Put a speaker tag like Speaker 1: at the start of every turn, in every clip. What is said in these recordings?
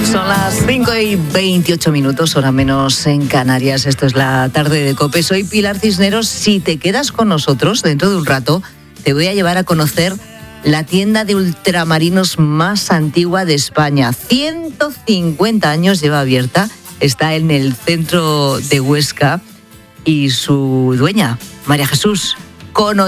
Speaker 1: Son las 5:28, hora menos en Canarias. Esto es la tarde de COPE. Soy Pilar Cisneros. Si te quedas con nosotros, dentro de un rato, te voy a llevar a conocer la tienda de ultramarinos más antigua de España. 150 años lleva abierta. Está en el centro de Huesca. Y su dueña, María Jesús, con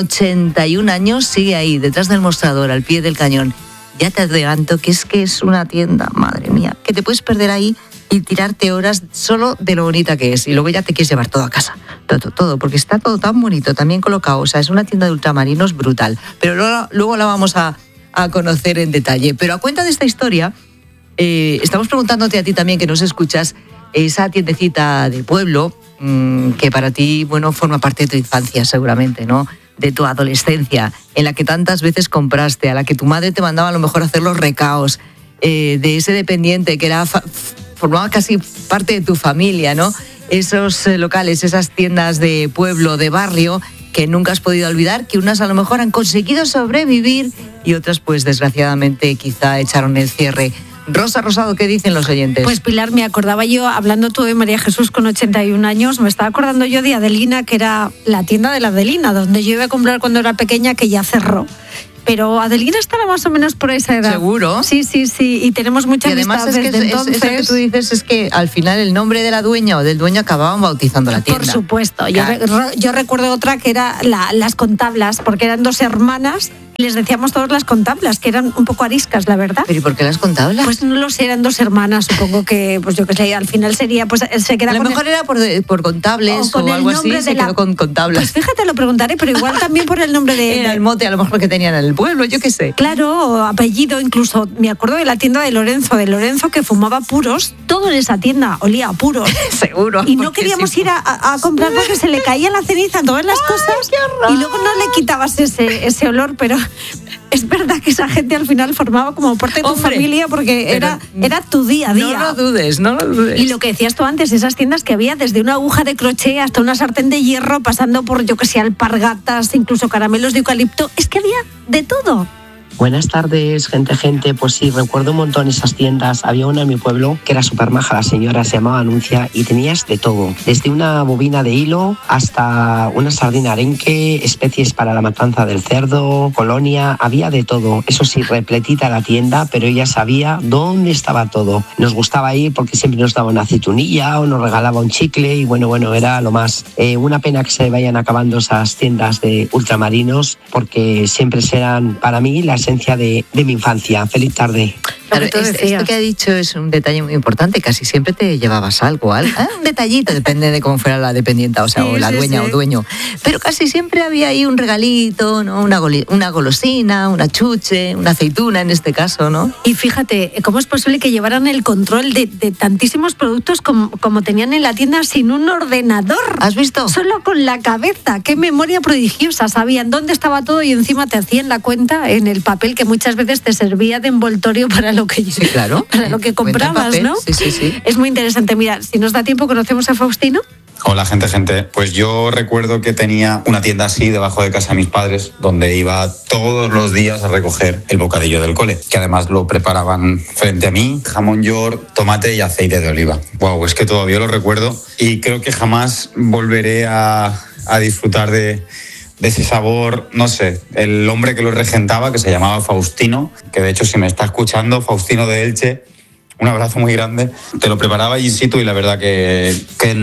Speaker 1: 81 años, sigue ahí, detrás del mostrador, al pie del cañón. Ya te adelanto que es una tienda, madre mía, que te puedes perder ahí y tirarte horas solo de lo bonita que es. Y luego ya te quieres llevar todo a casa, todo, porque está todo tan bonito, también colocado. O sea, es una tienda de ultramarinos brutal. Pero luego la vamos a conocer en detalle. Pero a cuenta de esta historia, estamos preguntándote a ti también, que nos escuchas, esa tiendecita de pueblo, que para ti, bueno, forma parte de tu infancia seguramente, ¿no? De tu adolescencia, en la que tantas veces compraste, a la que tu madre te mandaba a lo mejor a hacer los recaos, de ese dependiente que formaba casi parte de tu familia, ¿no? Esos locales, esas tiendas de pueblo, de barrio, que nunca has podido olvidar, que unas a lo mejor han conseguido sobrevivir y otras, pues desgraciadamente, quizá echaron el cierre. Rosa Rosado, ¿qué dicen los oyentes?
Speaker 2: Pues Pilar, me acordaba yo, hablando tú de María Jesús con 81 años, me estaba acordando yo de Adelina, que era la tienda de la Adelina, donde yo iba a comprar cuando era pequeña, que ya cerró. Pero Adelina estaba más o menos por esa edad.
Speaker 1: ¿Seguro?
Speaker 2: Sí, y tenemos mucha amistad desde entonces.
Speaker 1: Eso que tú dices es que al final el nombre de la dueña o del dueño acababan bautizando la tienda.
Speaker 2: Por supuesto.
Speaker 1: Claro.
Speaker 2: Yo recuerdo otra que era las contablas, porque eran dos hermanas. Les decíamos todos las contablas, que eran un poco ariscas, la verdad.
Speaker 1: ¿Pero y por qué las contablas?
Speaker 2: Pues no lo sé, eran dos hermanas, supongo que, pues yo qué sé, al final sería, pues se queda.
Speaker 1: A lo mejor era por contables o algo así, se quedó con contablas.
Speaker 2: Pues fíjate, lo preguntaré, pero igual también por el nombre de...
Speaker 1: Era el mote a lo mejor que tenían en el pueblo, yo qué sé.
Speaker 2: Claro, apellido, incluso me acuerdo de la tienda de Lorenzo que fumaba puros, todo en esa tienda olía a puros.
Speaker 1: Seguro.
Speaker 2: Y no queríamos ir a comprar porque se le caía la ceniza en todas las cosas.
Speaker 1: ¡Qué horror!
Speaker 2: Y luego no le quitabas ese olor, pero... Es verdad que esa gente al final formaba como parte de tu familia, porque era tu día a día.
Speaker 1: No lo dudes.
Speaker 2: Y lo que decías tú antes, esas tiendas que había desde una aguja de crochet hasta una sartén de hierro, pasando por, yo que sé, alpargatas, incluso caramelos de eucalipto, es que había de todo.
Speaker 3: Buenas tardes, gente. Pues sí, recuerdo un montón esas tiendas. Había una en mi pueblo que era súper maja, la señora se llamaba Anuncia, y tenías de todo. Desde una bobina de hilo hasta una sardina arenque, especies para la matanza del cerdo, colonia, había de todo. Eso sí, repletita la tienda, pero ella sabía dónde estaba todo. Nos gustaba ir porque siempre nos daba una aceitunilla o nos regalaba un chicle y bueno, era lo más. Una pena que se vayan acabando esas tiendas de ultramarinos, porque siempre serán para mí la esencia de mi infancia. Feliz tarde.
Speaker 1: Claro, esto que ha dicho es un detalle muy importante. Casi siempre te llevabas algo, un detallito, depende de cómo fuera la dependienta, o sea, o la dueña o dueño. Pero casi siempre había ahí un regalito, ¿no? Una golosina, una chuche, una aceituna en este caso, ¿no?
Speaker 2: Y fíjate, ¿cómo es posible que llevaran el control de tantísimos productos como tenían en la tienda sin un ordenador?
Speaker 1: ¿Has visto?
Speaker 2: Solo con la cabeza. Qué memoria prodigiosa. Sabían dónde estaba todo y encima te hacían la cuenta en el papel que muchas veces te servía de envoltorio para lo que,
Speaker 1: sí, claro,
Speaker 2: para lo que comprabas, ¿no?
Speaker 1: Sí.
Speaker 2: Es muy interesante. Mira, si nos da tiempo, conocemos a Faustino.
Speaker 4: Hola, gente. Pues yo recuerdo que tenía una tienda así debajo de casa de mis padres, donde iba todos los días a recoger el bocadillo del cole, que además lo preparaban frente a mí, jamón york, tomate y aceite de oliva. Wow, es que todavía lo recuerdo y creo que jamás volveré a disfrutar de ese sabor, no sé. El hombre que lo regentaba, que se llamaba Faustino, que de hecho, si me está escuchando, Faustino de Elche, un abrazo muy grande, te lo preparaba in situ y la verdad que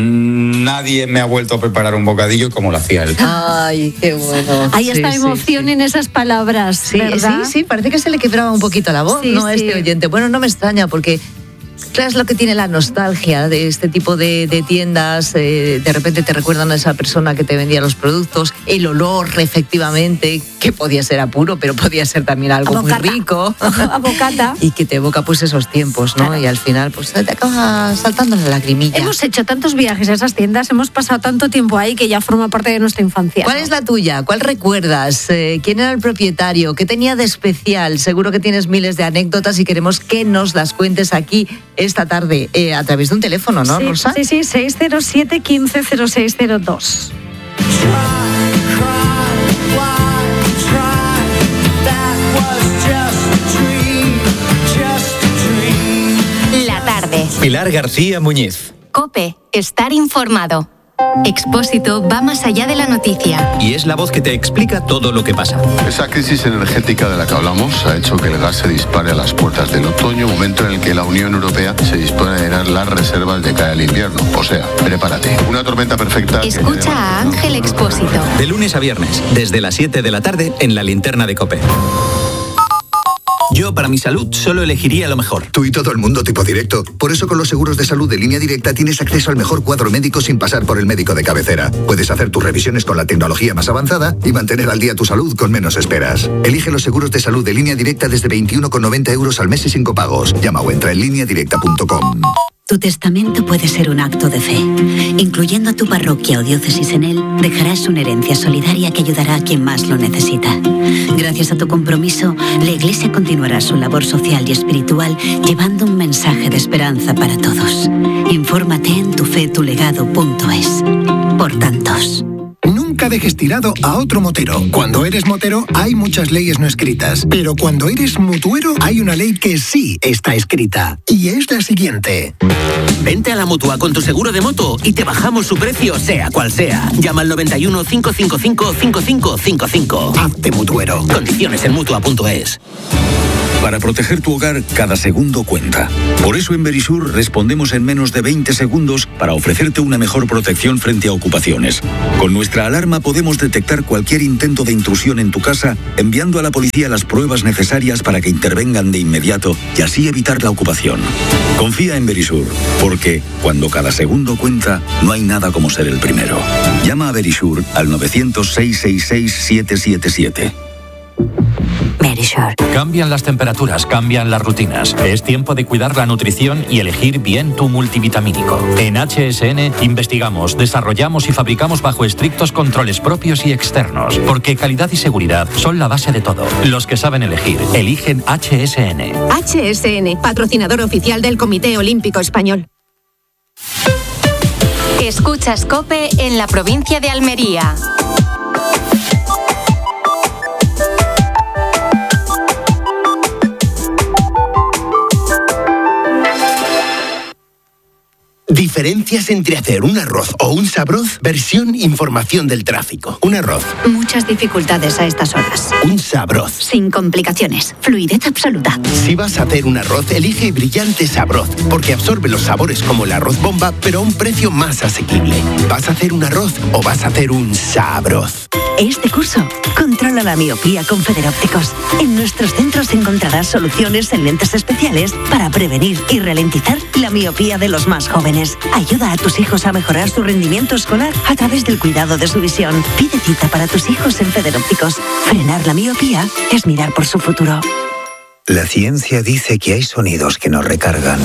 Speaker 4: nadie me ha vuelto a preparar un bocadillo como lo hacía él.
Speaker 1: Ay, qué bueno.
Speaker 2: Hay esta emoción en esas palabras, ¿verdad?
Speaker 1: Sí, parece que se le quebraba un poquito la voz, ¿no? A este oyente. Bueno, no me extraña porque... Claro, es lo que tiene la nostalgia de este tipo de tiendas. De repente te recuerdan a esa persona que te vendía los productos, el olor, efectivamente, que podía ser a puro, pero podía ser también algo muy rico.
Speaker 2: A bocata.
Speaker 1: Y que te evoca pues esos tiempos, ¿no? Claro. Y al final pues te acaba saltando la lagrimilla.
Speaker 2: Hemos hecho tantos viajes a esas tiendas, hemos pasado tanto tiempo ahí que ya forma parte de nuestra infancia.
Speaker 1: ¿Cuál es la tuya? ¿Cuál recuerdas? ¿Quién era el propietario? ¿Qué tenía de especial? Seguro que tienes miles de anécdotas y queremos que nos las cuentes aquí esta tarde a través de un teléfono, ¿no, Rosa?
Speaker 2: Sí, 607 15 0602.
Speaker 5: La tarde.
Speaker 6: Pilar García Muñiz.
Speaker 5: COPE. Estar informado. Expósito va más allá de la noticia.
Speaker 6: Y es la voz que te explica todo lo que pasa.
Speaker 7: Esa crisis energética de la que hablamos ha hecho que el gas se dispare a las puertas del otoño, momento en el que la Unión Europea se dispone a llenar las reservas de cara al invierno. O sea, prepárate. Una tormenta perfecta.
Speaker 5: Escucha a Ángel Expósito.
Speaker 6: De lunes a viernes, desde las 7 de la tarde, en la linterna de COPE. Yo, para mi salud, solo elegiría lo mejor.
Speaker 8: Tú y todo el mundo tipo directo. Por eso con los seguros de salud de Línea Directa tienes acceso al mejor cuadro médico sin pasar por el médico de cabecera. Puedes hacer tus revisiones con la tecnología más avanzada y mantener al día tu salud con menos esperas. Elige los seguros de salud de Línea Directa desde 21,90 € al mes y sin copagos. Llama o entra en lineadirecta.com.
Speaker 9: Tu testamento puede ser un acto de fe. Incluyendo a tu parroquia o diócesis en él, dejarás una herencia solidaria que ayudará a quien más lo necesita. Gracias a tu compromiso, la Iglesia continuará su labor social y espiritual llevando un mensaje de esperanza para todos. Infórmate en tufetulegado.es. Por tantos.
Speaker 10: Nunca dejes tirado a otro motero. Cuando eres motero hay muchas leyes no escritas, pero cuando eres mutuero hay una ley que sí está escrita y es la siguiente.
Speaker 11: Vente a la Mutua con tu seguro de moto y te bajamos su precio sea cual sea. Llama al 91 555 5555.
Speaker 10: Hazte mutuero.
Speaker 11: Condiciones en Mutua.es.
Speaker 12: Para proteger tu hogar, cada segundo cuenta. Por eso en Verisur respondemos en menos de 20 segundos para ofrecerte una mejor protección frente a ocupaciones. Con nuestra alarma podemos detectar cualquier intento de intrusión en tu casa, enviando a la policía las pruebas necesarias para que intervengan de inmediato y así evitar la ocupación. Confía en Verisur, porque cuando cada segundo cuenta, no hay nada como ser el primero. Llama a Verisur al 900-666-777.
Speaker 9: Verisur.
Speaker 13: Cambian las temperaturas, cambian las rutinas. Es tiempo de cuidar la nutrición y elegir bien tu multivitamínico. En HSN investigamos, desarrollamos y fabricamos bajo estrictos controles propios y externos, porque calidad y seguridad son la base de todo. Los que saben elegir, eligen HSN.
Speaker 14: HSN, patrocinador oficial del Comité Olímpico Español.
Speaker 5: Escuchas COPE en la provincia de Almería.
Speaker 10: Diferencias entre hacer un arroz o un sabroz, versión información del tráfico. Un arroz.
Speaker 9: Muchas dificultades a estas horas.
Speaker 10: Un sabroz.
Speaker 9: Sin complicaciones. Fluidez absoluta.
Speaker 10: Si vas a hacer un arroz, elige Brillante Sabroz, porque absorbe los sabores como el arroz bomba, pero a un precio más asequible. ¿Vas a hacer un arroz o vas a hacer un sabroz?
Speaker 9: Este curso, controla la miopía con Federópticos. En nuestros centros encontrarás soluciones en lentes especiales para prevenir y ralentizar la miopía de los más jóvenes. Ayuda a tus hijos a mejorar su rendimiento escolar a través del cuidado de su visión. Pide cita para tus hijos en Federópticos. Frenar la miopía es mirar por su futuro.
Speaker 15: La ciencia dice que hay sonidos que nos recargan.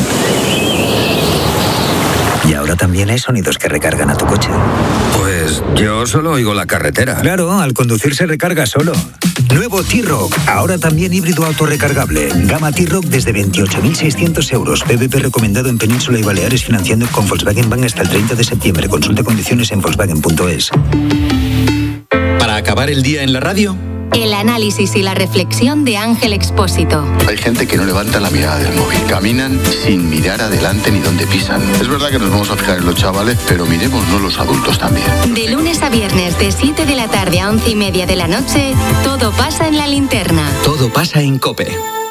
Speaker 15: Y ahora también hay sonidos que recargan a tu coche.
Speaker 16: Pues yo solo oigo la carretera.
Speaker 15: Claro, al conducir se recarga solo. Nuevo T-Roc, ahora también híbrido autorrecargable. Gama T-Roc desde 28.600 €. PVP recomendado en Península y Baleares, financiando con Volkswagen Bank hasta el 30 de septiembre. Consulta condiciones en Volkswagen.es.
Speaker 6: Para acabar el día en la radio,
Speaker 5: el análisis y la reflexión de Ángel Expósito.
Speaker 7: Hay gente que no levanta la mirada del móvil. Caminan sin mirar adelante ni dónde pisan. Es verdad que nos vamos a fijar en los chavales, pero miremosnos los adultos también.
Speaker 5: De lunes a viernes, de 7 de la tarde a 11:30 de la noche, todo pasa en la linterna.
Speaker 6: todo pasa en COPE.